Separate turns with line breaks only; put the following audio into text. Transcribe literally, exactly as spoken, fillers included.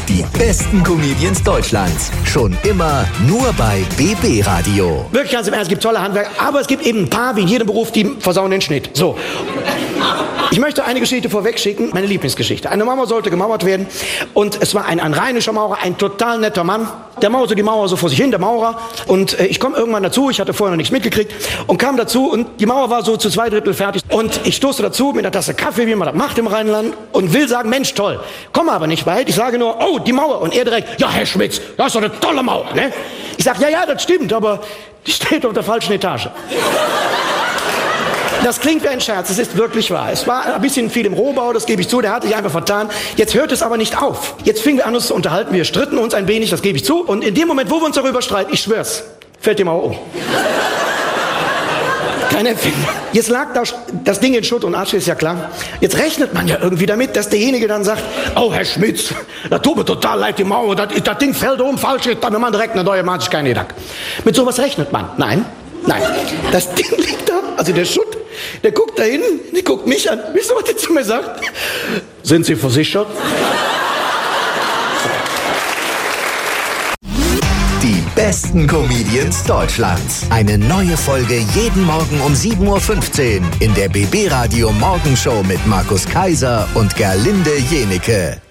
Die besten Comedians Deutschlands. Schon immer nur bei B B Radio.
Wirklich ganz im Ernst, es gibt tolle Handwerker, aber es gibt eben ein paar, wie in jedem Beruf, die versauen den Schnitt. So. Ich möchte eine Geschichte vorwegschicken, meine Lieblingsgeschichte. Eine Mauer sollte gemauert werden und es war ein, ein rheinischer Maurer, ein total netter Mann. Der mauerte die Mauer so vor sich hin, der Maurer. Und äh, ich komme irgendwann dazu, ich hatte vorher noch nichts mitgekriegt und kam dazu und die Mauer war so zu zwei Drittel fertig. Und ich stoße dazu mit einer Tasse Kaffee, wie man das macht im Rheinland, und will sagen, Mensch, toll. Komme aber nicht weit, ich sage nur, oh, die Mauer. Und er direkt, ja, Herr Schmitz, das ist doch eine tolle Mauer, ne? Ich sage, ja, ja, das stimmt, aber die steht auf der falschen Etage. Das klingt wie ein Scherz, es ist wirklich wahr. Es war ein bisschen viel im Rohbau, das gebe ich zu, der hat sich einfach vertan. Jetzt hört es aber nicht auf. Jetzt fingen wir an, uns zu unterhalten, wir stritten uns ein wenig, das gebe ich zu. Und in dem Moment, wo wir uns darüber streiten, ich schwör's, fällt die Mauer um. Kein Empfinden. Jetzt lag da das Ding in Schutt und Asche, ist ja klar. Jetzt rechnet man ja irgendwie damit, dass derjenige dann sagt, oh, Herr Schmitz, das tut mir total leid, die Mauer, das, das Ding fällt um, falsch, dann man direkt eine neue, macht sich keine Gedanken. Mit sowas rechnet man. Nein, nein. Das Ding liegt da, also der Schutt, der guckt da hin, der guckt mich an. Wisst ihr, was der zu mir sagt? Sind Sie versichert?
Die besten Comedians Deutschlands. Eine neue Folge jeden Morgen um sieben Uhr fünfzehn in der B B Radio Morgenshow mit Markus Kaiser und Gerlinde Jenike.